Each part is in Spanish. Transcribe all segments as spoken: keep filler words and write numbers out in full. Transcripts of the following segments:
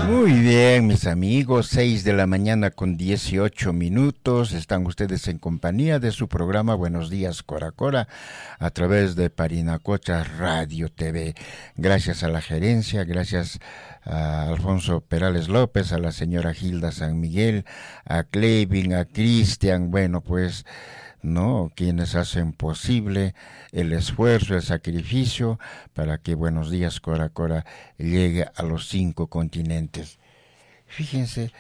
Muy bien, mis amigos, seis de la mañana con dieciocho minutos. Están ustedes en compañía de su programa Buenos Días Cora Cora a través de Parinacocha Radio T V. Gracias a la gerencia, gracias a Alfonso Perales López, a la señora Gilda San Miguel, a Clevin, a Cristian, bueno, pues, no, quienes hacen posible el esfuerzo, el sacrificio para que Buenos Días Cora Cora llegue a los cinco continentes. Fíjense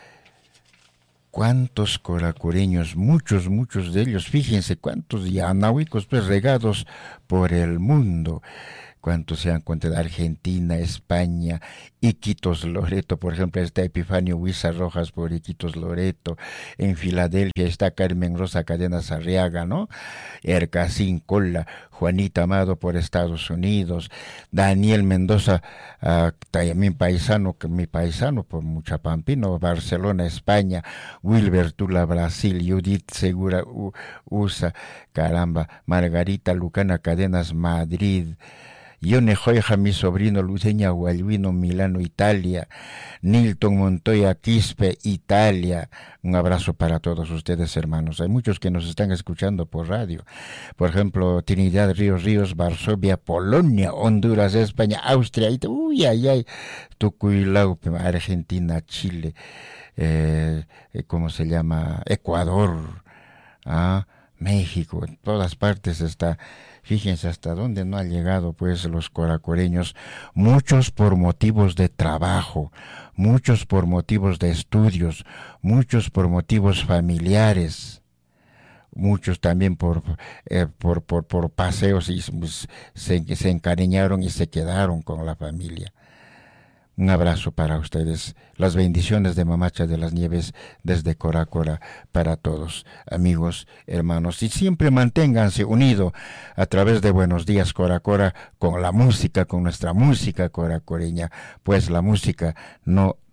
cuántos coracoreños, muchos, muchos de ellos, fíjense cuántos yanahuicos pues regados por el mundo. Cuántos se han encontrado de Argentina, España, Iquitos, Loreto, por ejemplo, está Epifanio Huiza Rojas por Iquitos, Loreto, en Filadelfia está Carmen Rosa Cadenas Arriaga, ¿no? Ercasín Cola, Juanita Amado por Estados Unidos, Daniel Mendoza, uh, también paisano, mi paisano por Muchapampino, Barcelona, España, Wilber Tula, Brasil, Judith Segura, U S A, caramba, Margarita Lucana Cadenas, Madrid, Yone Joya, mi sobrino Luceña Guayuino, Milano, Italia, Nilton Montoya Quispe, Italia. Un abrazo para todos ustedes, hermanos. Hay muchos que nos están escuchando por radio. Por ejemplo, Trinidad Ríos Ríos, Varsovia, Polonia, Honduras, España, Austria, uy, ay, ay, Tucuilau, Argentina, Chile, eh, ¿cómo se llama? Ecuador, ah, México, en todas partes está. Fíjense hasta dónde no han llegado pues los coracoreños, muchos por motivos de trabajo, muchos por motivos de estudios, muchos por motivos familiares, muchos también por eh, por, por, por paseos y pues, se, se encariñaron y se quedaron con la familia. Un abrazo para ustedes, las bendiciones de Mamacha de las Nieves desde Cora Cora para todos, amigos, hermanos, y siempre manténganse unidos a través de Buenos Días Cora Cora con la música, con nuestra música coracoreña, pues la música no